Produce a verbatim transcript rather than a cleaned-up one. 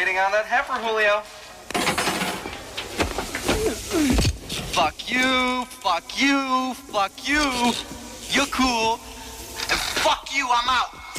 waiting on that heifer, Julio. Fuck you, fuck you, fuck you. You're cool. And fuck you, I'm out.